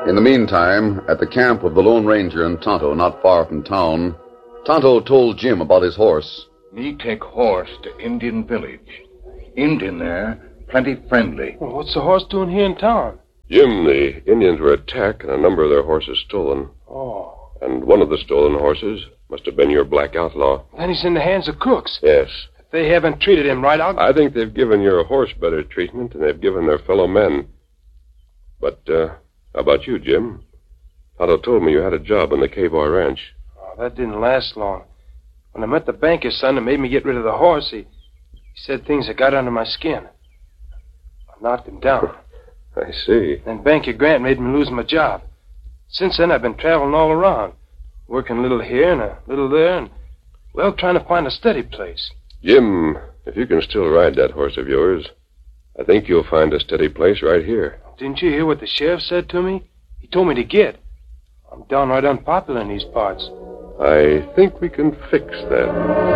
In the meantime, at the camp of the Lone Ranger and Tonto, not far from town, Tonto told Jim about his horse. Me take horse to Indian village. Indian there, plenty friendly. Well, what's the horse doing here in town? Jim, the Indians were attacked and a number of their horses stolen. Oh. And one of the stolen horses must have been your black outlaw. Then he's in the hands of crooks. Yes. If they haven't treated him right, I think they've given your horse better treatment than they've given their fellow men. But, how about you, Jim? Tonto told me you had a job on the K-Bar Ranch. Oh, that didn't last long. When I met the banker's son and made me get rid of the horse, he said things that got under my skin. I knocked him down. I see. Then Banker Grant made me lose my job. Since then, I've been traveling all around, working a little here and a little there, and, well, trying to find a steady place. Jim, if you can still ride that horse of yours, I think you'll find a steady place right here. Didn't you hear what the sheriff said to me? He told me to get. I'm downright unpopular in these parts. I think we can fix that.